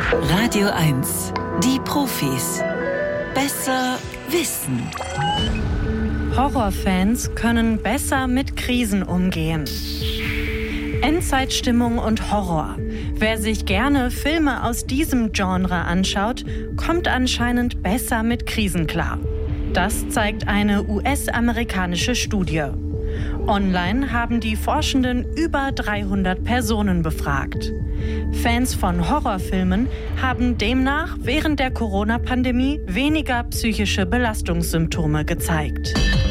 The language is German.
Radio 1, die Profis. Besser wissen. Horrorfans können besser mit Krisen umgehen. Endzeitstimmung und Horror. Wer sich gerne Filme aus diesem Genre anschaut, kommt anscheinend besser mit Krisen klar. Das zeigt eine US-amerikanische Studie. Online haben die Forschenden über 300 Personen befragt. Fans von Horrorfilmen haben demnach während der Corona-Pandemie weniger psychische Belastungssymptome gezeigt.